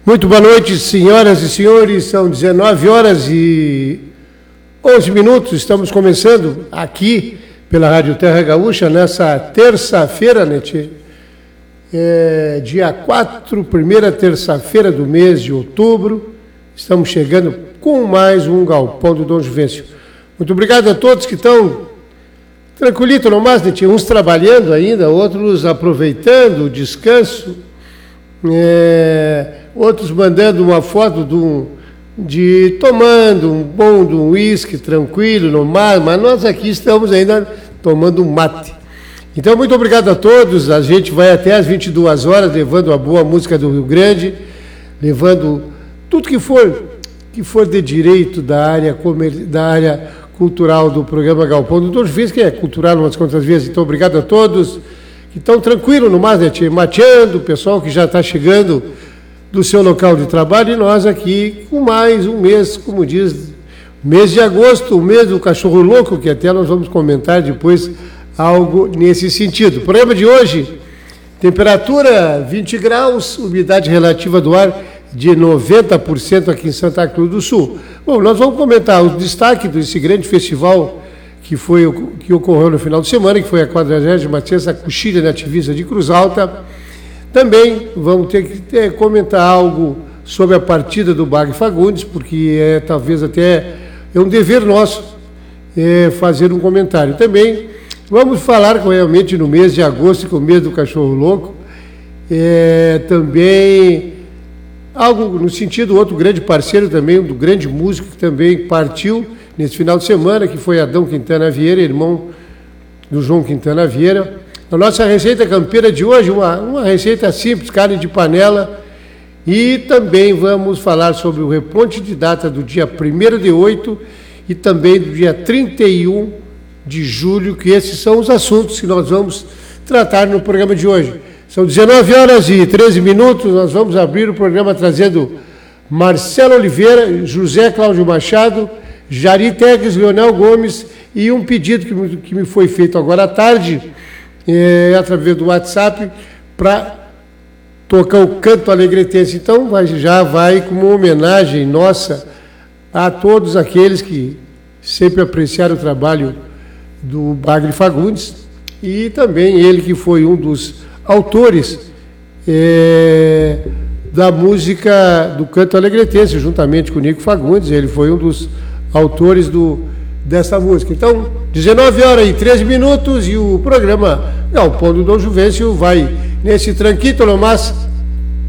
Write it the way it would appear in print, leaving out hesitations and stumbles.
Muito boa noite, senhoras e senhores. São 19 horas e 11 minutos. Estamos começando aqui pela Rádio Terra Gaúcha nessa terça-feira, né, tchê? Dia 4, primeira terça-feira do mês de outubro. Estamos chegando com mais um Galpão do Dom Juvencio. Muito obrigado a todos que estão tranquilito no máximo, né, tchê? Uns trabalhando ainda, outros aproveitando o descanso. Outros mandando uma foto de tomando um bom de um uísque tranquilo no mar, mas nós aqui estamos ainda tomando um mate. Então, muito obrigado a todos. A gente vai até às 22 horas levando a boa música do Rio Grande, levando tudo que for de direito da área cultural do programa Galpão do Dom Juvencio, que é cultural umas quantas vezes. Então, obrigado a todos que estão tranquilos no mar, né, mateando, o pessoal que já está chegando do seu local de trabalho, e nós aqui com mais um mês, como diz, mês de agosto, o mês do cachorro louco, que até nós vamos comentar depois algo nesse sentido. O programa de hoje, temperatura 20 graus, umidade relativa do ar de 90% aqui em Santa Cruz do Sul. Bom, nós vamos comentar o destaque desse grande festival que ocorreu no final de semana, que foi a 46ª Coxilha Nativista de Cruz Alta. Também vamos ter que comentar algo sobre a partida do Bagre Fagundes, porque talvez até é um dever nosso fazer um comentário. Também vamos falar realmente no mês de agosto, que é o mês do cachorro louco, também algo no sentido, outro grande parceiro também, um grande músico que também partiu nesse final de semana, que foi Adão Quintana Vieira, irmão do João Quintana Vieira. A nossa receita campeira de hoje, uma receita simples, carne de panela, e também vamos falar sobre o reponte de data do dia 1º/8 e também do dia 31 de julho, que esses são os assuntos que nós vamos tratar no programa de hoje. São 19 horas e 13 minutos, nós vamos abrir o programa trazendo Marcelo Oliveira, José Cláudio Machado, Jari Tegues, Leonel Gomes, e um pedido que me foi feito agora à tarde, através do WhatsApp, para tocar o Canto Alegretense. Então, já vai como uma homenagem nossa a todos aqueles que sempre apreciaram o trabalho do Bagre Fagundes, e também ele que foi um dos autores da música do Canto Alegretense, juntamente com o Nico Fagundes. Ele foi um dos autores dessa música. Então, 19 horas e 13 minutos e o programa Galpão do Dom Juvencio vai nesse tranquilo, mas